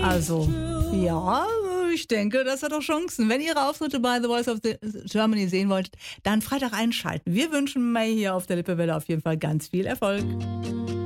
Also, ja, ich denke, das hat doch Chancen. Wenn ihr Ihre Auftritte bei The Voice of Germany sehen wollt, dann Freitag einschalten. Wir wünschen May hier auf der Lippewelle auf jeden Fall ganz viel Erfolg.